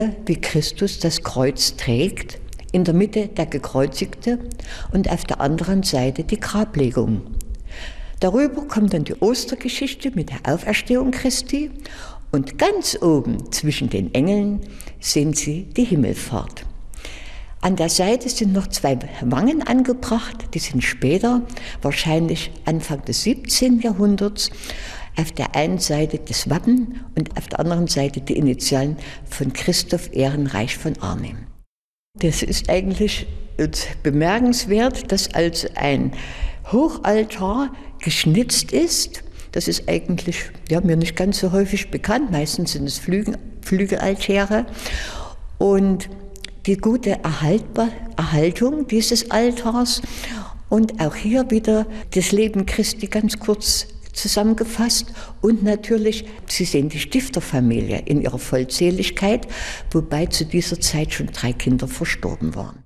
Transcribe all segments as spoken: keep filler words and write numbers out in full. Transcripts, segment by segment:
wie Christus das Kreuz trägt, in der Mitte der Gekreuzigte und auf der anderen Seite die Grablegung. Darüber kommt dann die Ostergeschichte mit der Auferstehung Christi und ganz oben zwischen den Engeln sehen Sie die Himmelfahrt. An der Seite sind noch zwei Wangen angebracht, die sind später, wahrscheinlich Anfang des siebzehnten Jahrhunderts, auf der einen Seite das Wappen und auf der anderen Seite die Initialen von Christoph Ehrenreich von Arnim. Das ist eigentlich bemerkenswert, dass also ein Hochaltar geschnitzt ist. Das ist eigentlich ja, mir nicht ganz so häufig bekannt. Meistens sind es Flügel, Flügelaltäre. Und die gute Erhaltbar, Erhaltung dieses Altars und auch hier wieder das Leben Christi ganz kurz zusammengefasst und natürlich, Sie sehen die Stifterfamilie in ihrer Vollzähligkeit, wobei zu dieser Zeit schon drei Kinder verstorben waren.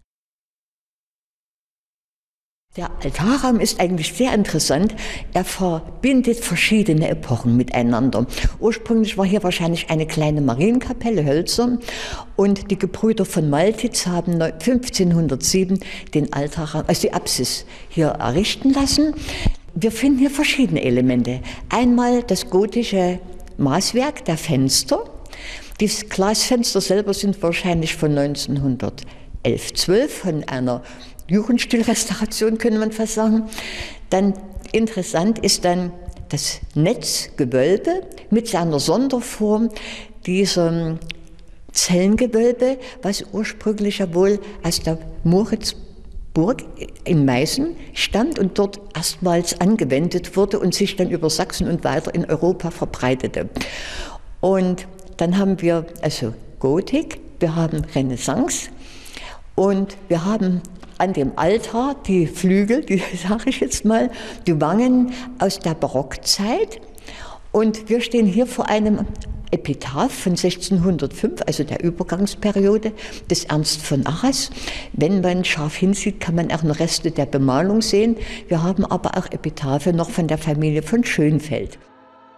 Der Altarraum ist eigentlich sehr interessant. Er verbindet verschiedene Epochen miteinander. Ursprünglich war hier wahrscheinlich eine kleine Marienkapelle, hölzern, und die Gebrüder von Maltitz haben fünfzehnhundertsieben den Altarraum, also die Apsis hier errichten lassen. Wir finden hier verschiedene Elemente. Einmal das gotische Maßwerk der Fenster. Die Glasfenster selber sind wahrscheinlich von neunzehnhundertelf, zwölf, von einer Jugendstilrestauration, könnte man fast sagen. Dann interessant ist dann das Netzgewölbe mit seiner Sonderform, diesem Zellengewölbe, was ursprünglich ja wohl aus der Moritzburg in Meißen stammt und dort erstmals angewendet wurde und sich dann über Sachsen und weiter in Europa verbreitete. Und dann haben wir also Gotik, wir haben Renaissance und wir haben an dem Altar die Flügel, die sage ich jetzt mal, die Wangen aus der Barockzeit. Und wir stehen hier vor einem Epitaph von sechzehnhundertfünf, also der Übergangsperiode des Ernst von Arras. Wenn man scharf hinsieht, kann man auch noch Reste der Bemalung sehen. Wir haben aber auch Epitaphe noch von der Familie von Schönfeld.